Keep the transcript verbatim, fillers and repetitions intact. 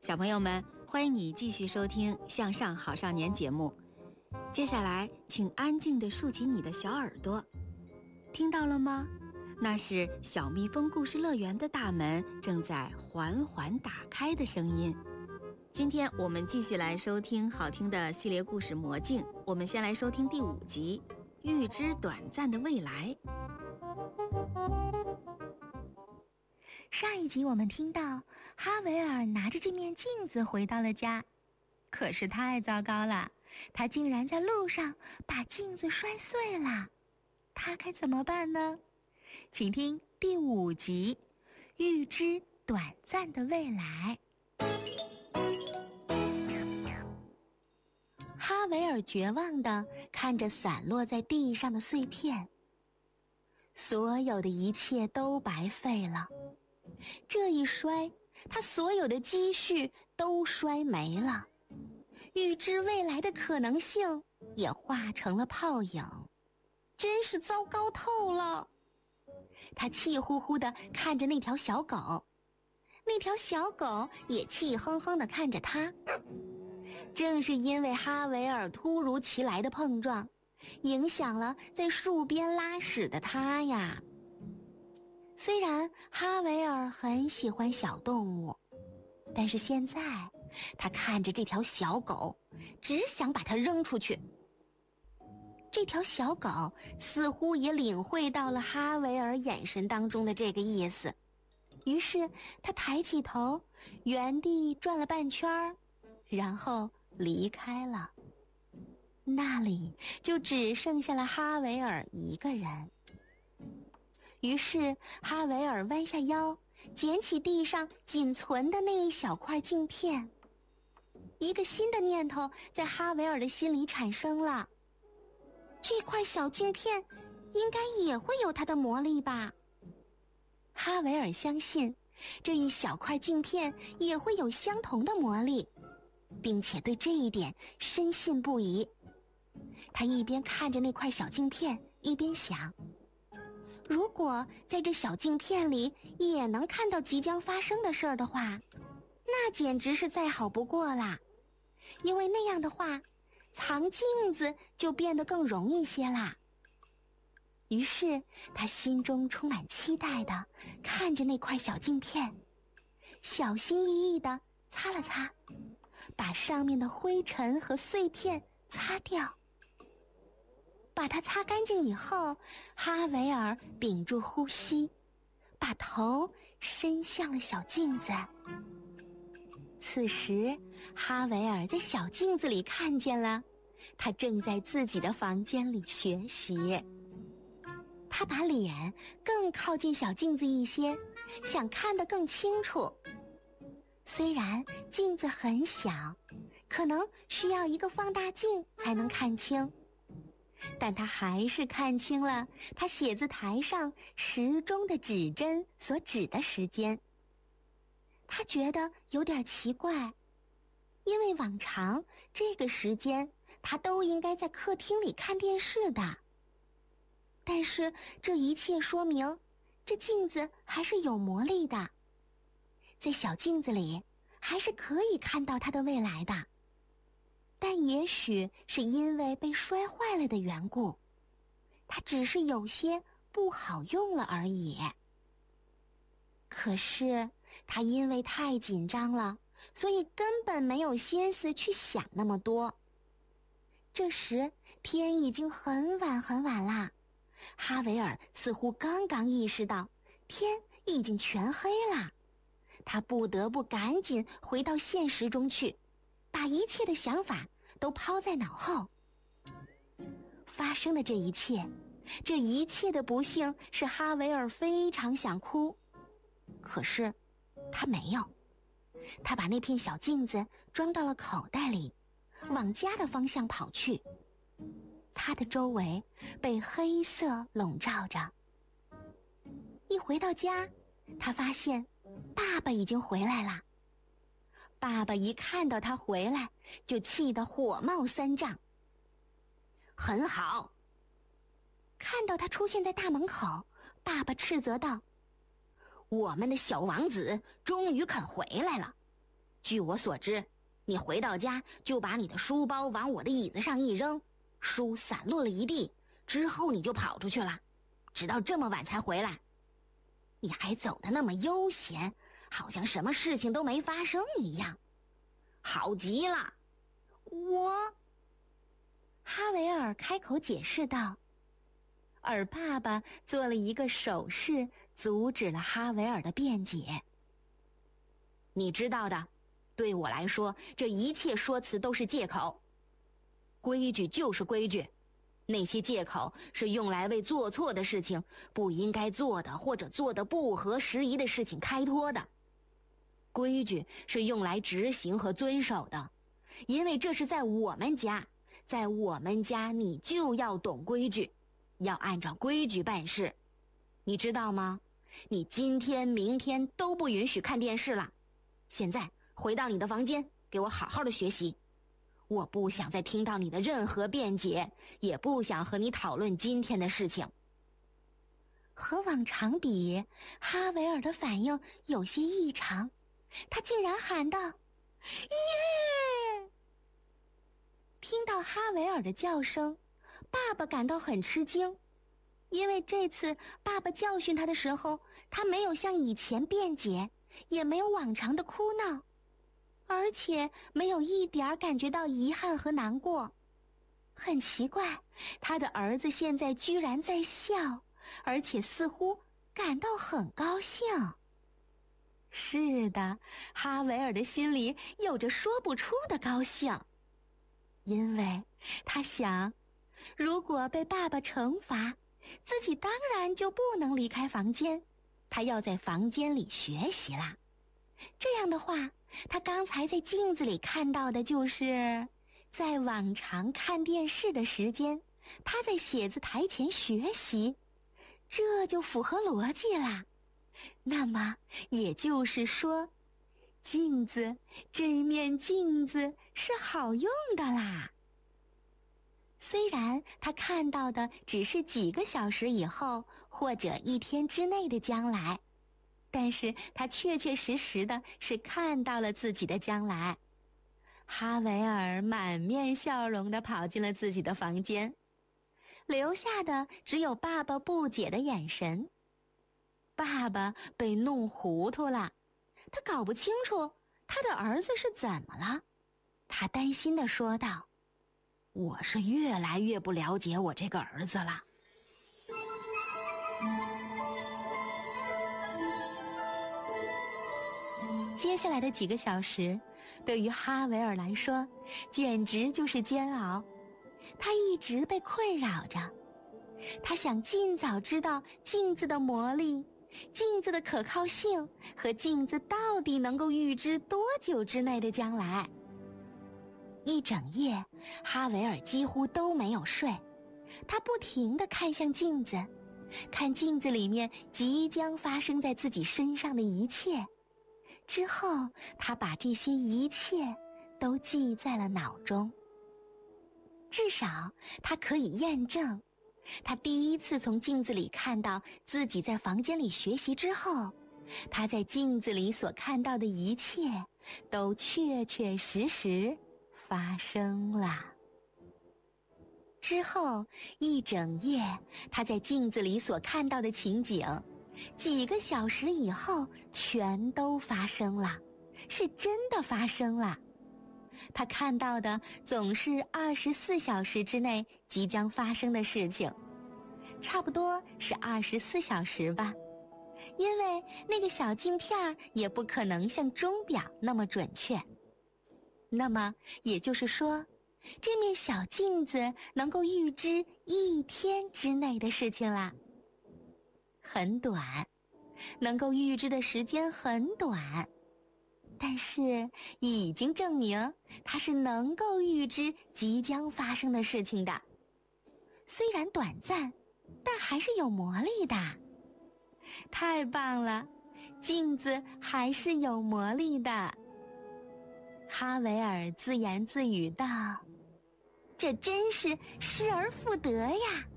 小朋友们，欢迎你继续收听《向上好少年》节目。接下来，请安静地竖起你的小耳朵，听到了吗？那是小蜜蜂故事乐园的大门正在缓缓打开的声音。今天我们继续来收听好听的系列故事《魔镜》，我们先来收听第五集《预知短暂的未来》。 上一集我们听到哈维尔拿着这面镜子回到了家，可是太糟糕了，他竟然在路上把镜子摔碎了。他该怎么办呢？请听第五集《预知短暂的未来》。哈维尔绝望地看着散落在地上的碎片，所有的一切都白费了。这一摔，他所有的积蓄都摔没了，预知未来的可能性也化成了泡影，真是糟糕透了。他气呼呼地看着那条小狗，那条小狗也气哼哼地看着他。正是因为哈维尔突如其来的碰撞，影响了在树边拉屎的他呀。虽然哈维尔很喜欢小动物，但是现在他看着这条小狗，只想把它扔出去。这条小狗似乎也领会到了哈维尔眼神当中的这个意思，于是他抬起头，原地转了半圈，然后离开了。那里就只剩下了哈维尔一个人。于是哈维尔弯下腰，捡起地上仅存的那一小块镜片。一个新的念头在哈维尔的心里产生了，这块小镜片应该也会有它的魔力吧。哈维尔相信这一小块镜片也会有相同的魔力，并且对这一点深信不疑。他一边看着那块小镜片，一边想，如果在这小镜片里也能看到即将发生的事儿的话，那简直是再好不过啦。因为那样的话，藏镜子就变得更容易些啦。于是他心中充满期待地看着那块小镜片，小心翼翼地擦了擦，把上面的灰尘和碎片擦掉。把它擦干净以后，哈维尔屏住呼吸，把头伸向了小镜子。此时哈维尔在小镜子里看见了，他正在自己的房间里学习。他把脸更靠近小镜子一些，想看得更清楚。虽然镜子很小，可能需要一个放大镜才能看清，但他还是看清了他写字台上时钟的指针所指的时间。他觉得有点奇怪，因为往常这个时间他都应该在客厅里看电视的。但是这一切说明，这镜子还是有魔力的，在小镜子里还是可以看到他的未来的。但也许是因为被摔坏了的缘故，它只是有些不好用了而已。可是他因为太紧张了，所以根本没有心思去想那么多。这时天已经很晚很晚啦，哈维尔似乎刚刚意识到天已经全黑啦，他不得不赶紧回到现实中去，把一切的想法都抛在脑后。发生的这一切，这一切的不幸使哈维尔非常想哭，可是他没有。他把那片小镜子装到了口袋里，往家的方向跑去。他的周围被黑色笼罩着。一回到家，他发现爸爸已经回来了。爸爸一看到他回来，就气得火冒三丈。很好。看到他出现在大门口，爸爸斥责道：我们的小王子终于肯回来了， 据我所知，你回到家就把你的书包往我的椅子上一扔，书散落了一地，之后你就跑出去了，直到这么晚才回来。你还走得那么悠闲，好像什么事情都没发生一样，好极了。 我…… 哈维尔开口解释道，而爸爸做了一个手势，阻止了哈维尔的辩解。你知道的，对我来说，这一切说辞都是借口。规矩就是规矩，那些借口是用来为做错的事情、不应该做的或者做的不合时宜的事情开脱的。规矩是用来执行和遵守的，因为这是在我们家，在我们家你就要懂规矩，要按照规矩办事。你知道吗？你今天、明天都不允许看电视了。现在回到你的房间，给我好好的学习。我不想再听到你的任何辩解，也不想和你讨论今天的事情。和往常比，哈维尔的反应有些异常，他竟然喊道：“耶！”听到哈维尔的叫声，爸爸感到很吃惊，因为这次爸爸教训他的时候，他没有像以前辩解，也没有往常的哭闹，而且没有一点儿感觉到遗憾和难过。很奇怪，他的儿子现在居然在笑，而且似乎感到很高兴。是的，哈维尔的心里有着说不出的高兴，因为他想，如果被爸爸惩罚，自己当然就不能离开房间，他要在房间里学习啦。这样的话，他刚才在镜子里看到的就是在往常看电视的时间，他在写字台前学习，这就符合逻辑啦。那么也就是说，镜子，这面镜子是好用的啦。虽然他看到的只是几个小时以后或者一天之内的将来，但是他确确实实的是看到了自己的将来。哈维尔满面笑容地跑进了自己的房间，留下的只有爸爸不解的眼神。爸爸被弄糊涂了，他搞不清楚他的儿子是怎么了。他担心地说道：“我是越来越不了解我这个儿子了。”接下来的几个小时，对于哈维尔来说，简直就是煎熬。他一直被困扰着，他想尽早知道镜子的魔力、镜子的可靠性和镜子到底能够预知多久之内的将来。一整夜，哈维尔几乎都没有睡，他不停地看向镜子，看镜子里面即将发生在自己身上的一切。之后，他把这些一切都记在了脑中。至少，他可以验证，他第一次从镜子里看到自己在房间里学习之后，他在镜子里所看到的一切都确确实实发生了。之后一整夜，他在镜子里所看到的情景，几个小时以后全都发生了，是真的发生了。他看到的总是二十四小时之内即将发生的事情，差不多是二十四小时吧，因为那个小镜片也不可能像钟表那么准确。那么也就是说，这面小镜子能够预知一天之内的事情啦。很短，能够预知的时间很短，但是已经证明它是能够预知即将发生的事情的。虽然短暂，但还是有魔力的。太棒了，镜子还是有魔力的。哈维尔自言自语道：“这真是失而复得呀。”